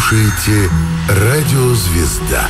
слушаете «Радио Звезда».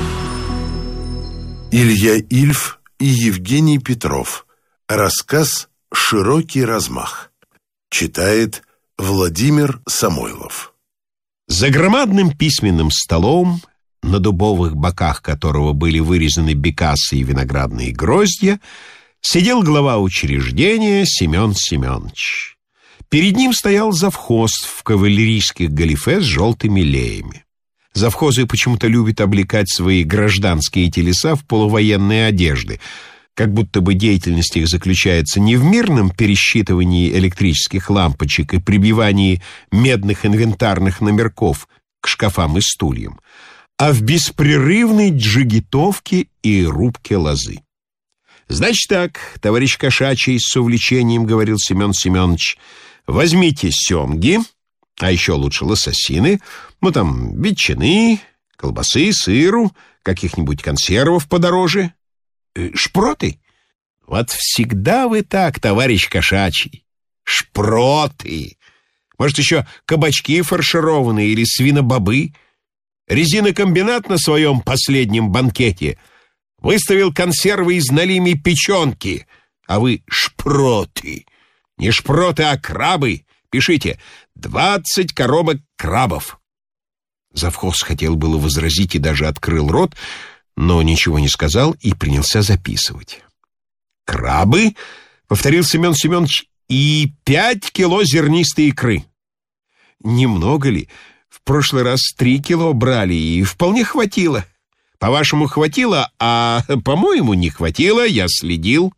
Илья Ильф и Евгений Петров. Рассказ «Широкий размах». Читает Владимир Самойлов. За громадным письменным столом, на дубовых боках которого были вырезаны бекасы и виноградные гроздья, сидел глава учреждения Семен Семенович. Перед ним стоял завхоз в кавалерийских галифе с желтыми леями. Завхозы почему-то любят облекать свои гражданские телеса в полувоенные одежды, как будто бы деятельность их заключается не в мирном пересчитывании электрических лампочек и прибивании медных инвентарных номерков к шкафам и стульям, а в беспрерывной джигитовке и рубке лозы. «Значит так, товарищ Кошачий, — с увлечением говорил Семен Семенович, — возьмите семги, а еще лучше лососины, ветчины, колбасы, сыру, каких-нибудь консервов подороже. Шпроты? Вот всегда вы так, товарищ Кошачий. Шпроты. Может, еще кабачки фаршированные или свинобобы. Резинокомбинат на своем последнем банкете выставил консервы из налими печенки, а вы шпроты. Не шпроты, а крабы. Пишите: 20 коробок крабов. Завхоз хотел было возразить и даже открыл рот, но ничего не сказал и принялся записывать. «Крабы», — повторил Семен Семенович, — «и 5 кило зернистой икры». «Немного ли? В прошлый раз 3 кило брали, и вполне хватило». «По-вашему, хватило, а, по-моему, не хватило, я следил».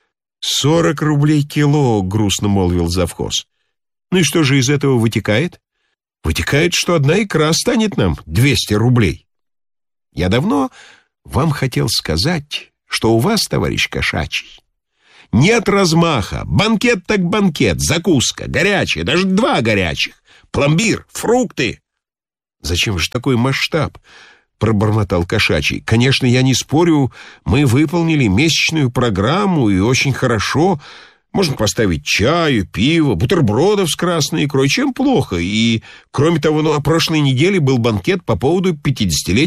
40 рублей кило, — грустно молвил завхоз. «Ну и что же из этого вытекает?» «Вытекает, что одна икра станет нам 200 рублей». «Я давно вам хотел сказать, что у вас, товарищ Кошачий, нет размаха. Банкет так банкет, закуска, горячая, даже 2 горячих, пломбир, фрукты». «Зачем же такой масштаб?» — пробормотал Кошачий. «Конечно, я не спорю, мы выполнили месячную программу, и очень хорошо. Можно поставить чаю, пиво, бутербродов с красной икрой. Чем плохо? И, кроме того, на прошлой неделе был банкет по поводу 50-летия